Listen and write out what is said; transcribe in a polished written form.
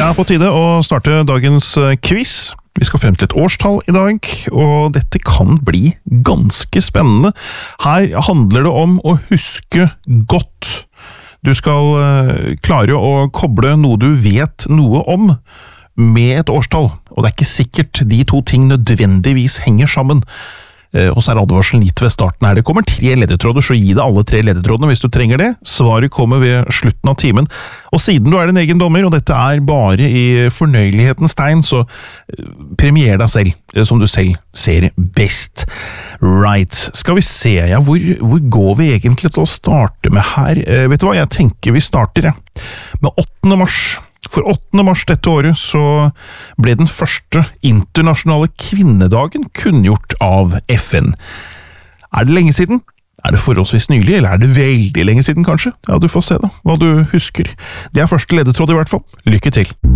Det på tide å starte dagens quiz. Vi skal frem til et årstall I dag, og dette kan bli ganske spennende. Her handler det om å huske godt. Du skal klare å koble noe du vet noe om med et årstall, og det ikke sikkert de to ting nødvendigvis henger sammen. Og så advarselen litt ved starten her. Det kommer 3 ledetråder, så gi deg alle 3 ledetrådene hvis du trenger det. Svaret kommer ved slutten av timen. Og siden du din egen dommer, og dette bare I fornøyelighetens tegn, så premier deg selv, som du selv ser best. Right. Skal vi se, ja, hvor går vi egentlig til å starte med her? Vet du hva, jeg tenker vi starter med 8. mars. For 8. mars dette året så ble den første internasjonale kvinnedagen kunngjort av FN. Det lenge siden? Det forholdsvis nylig, eller det veldig lenge siden kanskje? Ja, du får se da, hva du husker. Det første ledetråd I hvert fall. Lykke til!